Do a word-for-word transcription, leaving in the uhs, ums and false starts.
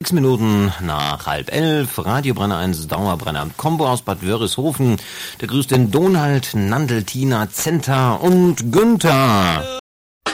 Sechs Minuten nach halb elf, Radiobrenner eins, Dauerbrenner, Combo aus Bad Wörishofen. Der grüßt den Donald, Nandel, Tina, Zenta und Günther.